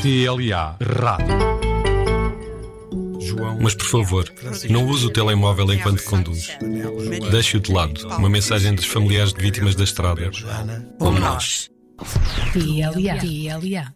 TLA Rádio. Mas por favor, não use o telemóvel enquanto conduz. Deixe-o de lado. Uma mensagem dos familiares de vítimas da estrada. Como nós. TLA.